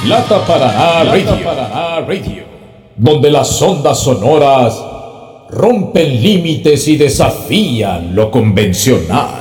Lata Paraná Radio, donde las ondas sonoras rompen límites y desafían lo convencional.